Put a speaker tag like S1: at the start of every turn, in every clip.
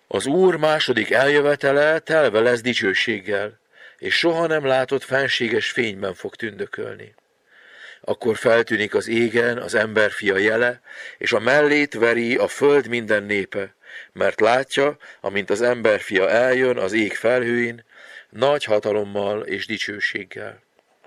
S1: Az Úr második eljövetele telve lesz dicsőséggel, és soha nem látott fenséges fényben fog tündökölni. Akkor feltűnik az égen az emberfia jele, és a mellét veri a föld minden népe, mert látja, amint az emberfia eljön az ég felhőin, nagy hatalommal és dicsőséggel.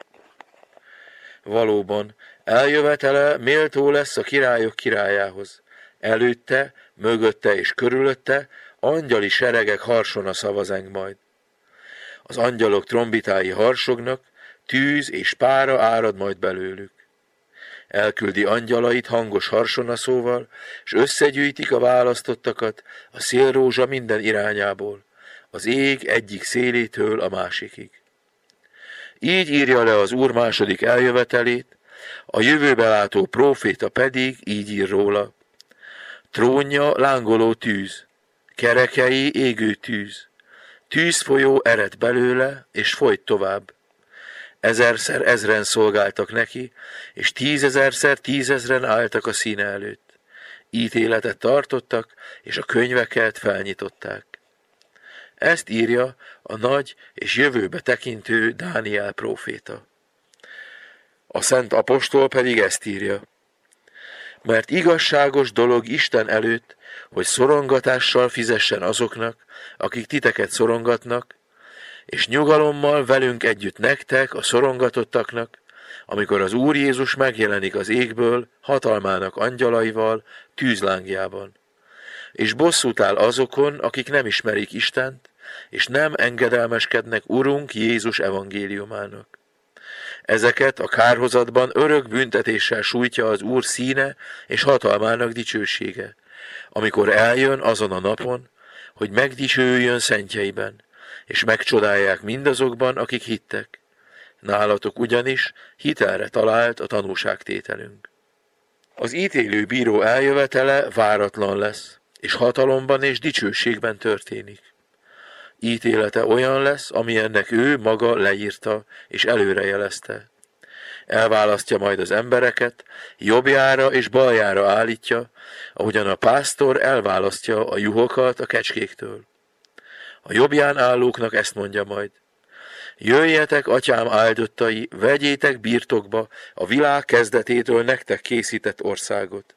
S1: Valóban, eljövetele méltó lesz a királyok királyához. Előtte, mögötte és körülötte angyali seregek harsona szavazeng majd. Az angyalok trombitái harsognak, tűz és pára árad majd belőlük. Elküldi angyalait hangos harsonaszóval, és összegyűjtik a választottakat a szélrózsa minden irányából, az ég egyik szélétől a másikig. Így írja le az Úr második eljövetelét, a jövőbe látó próféta pedig így ír róla. Trónja lángoló tűz, kerekei égő tűz, tűzfolyó ered belőle, és folyt tovább. Ezerszer ezren szolgáltak neki, és 10 000-szer 10 000-en álltak a színe előtt. Ítéletet tartottak, és a könyveket felnyitották. Ezt írja a nagy és jövőbe tekintő Dániel próféta. A szent apostol pedig ezt írja. Mert igazságos dolog Isten előtt, hogy szorongatással fizessen azoknak, akik titeket szorongatnak, és nyugalommal velünk együtt nektek, a szorongatottaknak, amikor az Úr Jézus megjelenik az égből, hatalmának angyalaival, tűzlángjában. És bosszút áll azokon, akik nem ismerik Istent, és nem engedelmeskednek Urunk Jézus evangéliumának. Ezeket a kárhozatban örök büntetéssel sújtja az Úr színe és hatalmának dicsősége, amikor eljön azon a napon, hogy megdicsőjön szentjeiben, és megcsodálják mindazokban, akik hittek. Nálatok ugyanis hitelre talált a tanúságtételünk. Az ítélő bíró eljövetele váratlan lesz, és hatalomban és dicsőségben történik. Ítélete olyan lesz, amilyennek ő maga leírta és előrejelezte. Elválasztja majd az embereket, jobbjára és baljára állítja, ahogyan a pásztor elválasztja a juhokat a kecskéktől. A jobbján állóknak ezt mondja majd. Jöjjetek, atyám áldottai, vegyétek birtokba a világ kezdetétől nektek készített országot.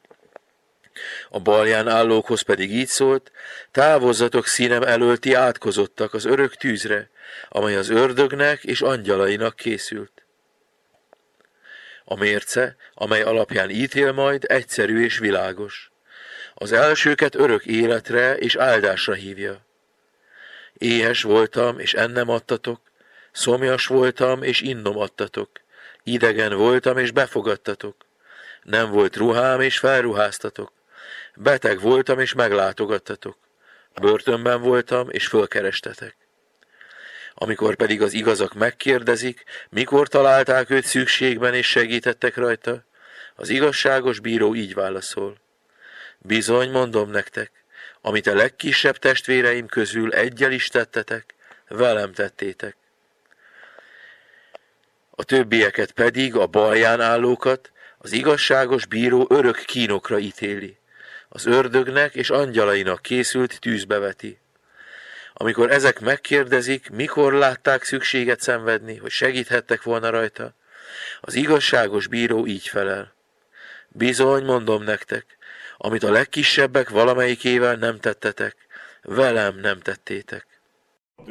S1: A balján állókhoz pedig így szólt, távozzatok színem elől ti átkozottak az örök tűzre, amely az ördögnek és angyalainak készült. A mérce, amely alapján ítél majd, egyszerű és világos. Az elsőket örök életre és áldásra hívja. Éhes voltam, és ennem adtatok, szomjas voltam, és innom adtatok, idegen voltam, és befogadtatok, nem volt ruhám, és felruháztatok, beteg voltam, és meglátogattatok, börtönben voltam, és fölkerestetek. Amikor pedig az igazak megkérdezik, mikor találták őt szükségben, és segítettek rajta, az igazságos bíró így válaszol. Bizony, mondom nektek, amit a legkisebb testvéreim közül eggyel is tettetek, velem tettétek. A többieket pedig, a balján állókat, az igazságos bíró örök kínokra ítéli. Az ördögnek és angyalainak készült tűzbe veti. Amikor ezek megkérdezik, mikor látták szükséget szenvedni, hogy segíthettek volna rajta, az igazságos bíró így felel. Bizony, mondom nektek, amit a legkisebbek valamelyikével nem tettetek, velem nem tettétek.